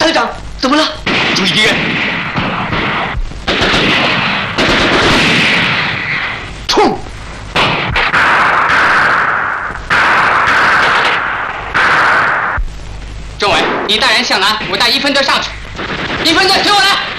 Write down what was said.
排长，怎么了？ 注意敌人！ 冲！ 政委，你带人向南，我带1分队上去。1分队随我来。